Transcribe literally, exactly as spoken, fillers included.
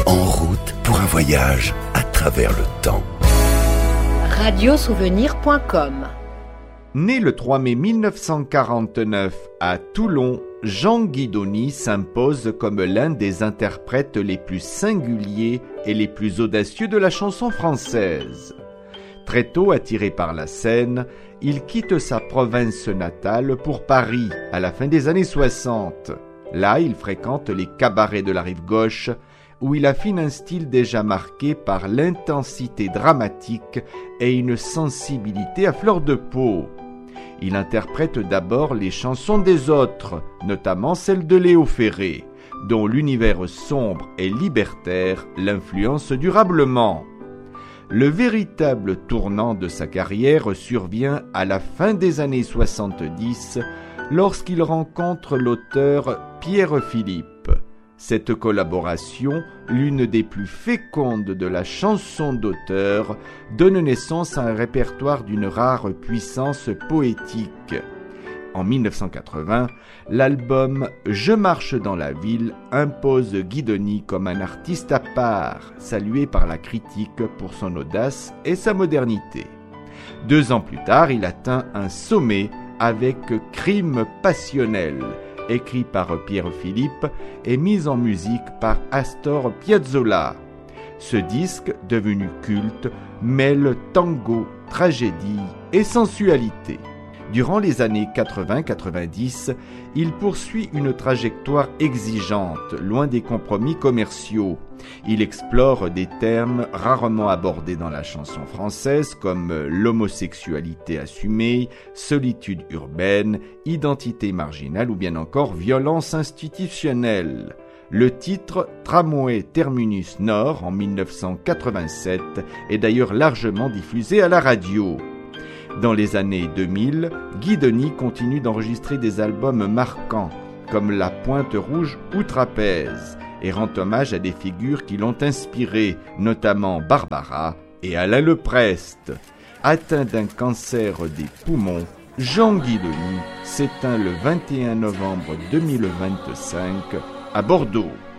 En route pour un voyage à travers le temps. radiosouvenir point com. Né le trois mai mille neuf cent quarante-neuf à Toulon, Jean Guidoni s'impose comme l'un des interprètes les plus singuliers et les plus audacieux de la chanson française. Très tôt attiré par la scène, il quitte sa province natale pour Paris à la fin des années soixante. Là, il fréquente les cabarets de la rive gauche, où il affine un style déjà marqué par l'intensité dramatique et une sensibilité à fleur de peau. Il interprète d'abord les chansons des autres, notamment celles de Léo Ferré, dont l'univers sombre et libertaire l'influence durablement. Le véritable tournant de sa carrière survient à la fin des années soixante-dix, lorsqu'il rencontre l'auteur Pierre Philippe. Cette collaboration, l'une des plus fécondes de la chanson d'auteur, donne naissance à un répertoire d'une rare puissance poétique. En mille neuf cent quatre-vingts, l'album « Je marche dans la ville » impose Guidoni comme un artiste à part, salué par la critique pour son audace et sa modernité. Deux ans plus tard, il atteint un sommet avec « Crime passionnel », écrit par Pierre Philippe et mis en musique par Astor Piazzolla. Ce disque, devenu culte, mêle tango, tragédie et sensualité. Durant les années quatre-vingts quatre-vingt-dix, il poursuit une trajectoire exigeante, loin des compromis commerciaux. Il explore des termes rarement abordés dans la chanson française comme l'homosexualité assumée, solitude urbaine, identité marginale ou bien encore violence institutionnelle. Le titre « Tramway Terminus Nord » en mille neuf cent quatre-vingt-sept est d'ailleurs largement diffusé à la radio. Dans les années deux mille, Guidoni continue d'enregistrer des albums marquants, comme La Pointe Rouge ou Trapèze, et rend hommage à des figures qui l'ont inspiré, notamment Barbara et Alain Leprest. Atteint d'un cancer des poumons, Jean Guidoni s'éteint le vingt et un novembre deux mille vingt-cinq à Bordeaux.